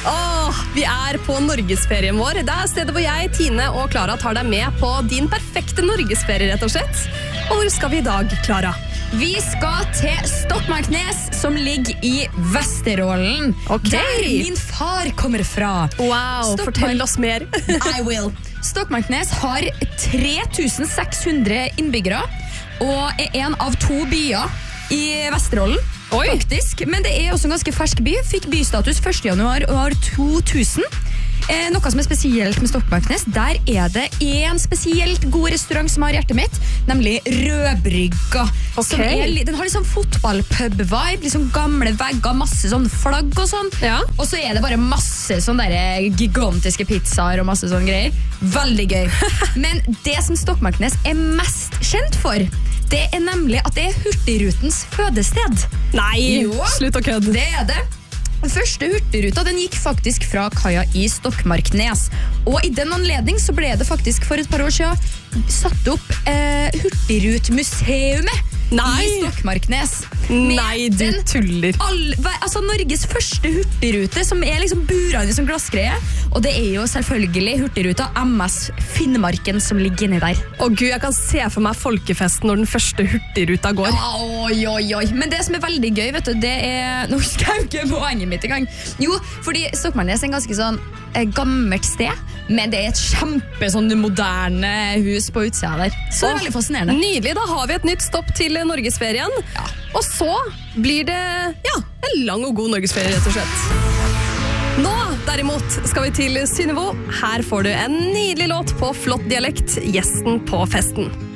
Vi på Norgesferien vår. Det stedet hvor jeg, Tine og Klara tar deg med på din perfekte Norgesferie, rett og slett. Og hvor skal vi I dag, Klara? Vi skal til Stokmarknes, som ligger I Vesterålen. Der min far kommer fra. Wow, fortell oss mer. I will. Stokmarknes har 3600 innbyggere, og en av 2 byer I Vesterålen. Faktisk, men det også en ganske fersk by. Fikk bystatus 1. januar år 2000. Noe som spesielt med Stokmarknes, der det en spesielt god restaurant som har hjertet mitt, nemlig Rødbrygga. Som den har litt sånn fotballpub-vibe, litt sånn gamle vegger, masse sånn flagg og sånn. Og så det bare masse sånne der gigantiske pizzaer og masse sånne greier. Veldig gøy. Men det som Stokmarknes mest kjent for, det nemlig at det Hurtigrutens fødested. Nei, slutt å kødde. Det det. Den første hurtigruta den gikk faktisk fra kaia I Stokmarknes. Og I den anledning så ble det faktisk for et par år siden satt opp Hurtigrutmuseumet I Stokmarknes. Nei, du tuller. Altså Norges første hurtigrute, som liksom burene I sånn glassgreie. Og det jo selvfølgelig hurtigruta MS Finnmarken som ligger inni der. Å Gud, jeg kan se for meg folkefesten når den første hurtigruta går. Oi. Men det som veldig gøy, vet du, det nå husker jeg ikke poenget mitt I gang. Jo, fordi Stokmarknes en ganske sånn gammelt sted, men det et kjempe sånn moderne hus på utsida der. Så det veldig fascinerende. Nydelig, da har vi et nytt stopp til Norgesferien. Og så blir det, en lang og god Norgesferie, rett og slett. Nå, derimot, skal vi til Synnøve. Her får du en nydelig låt på flott dialekt, gjesten på festen.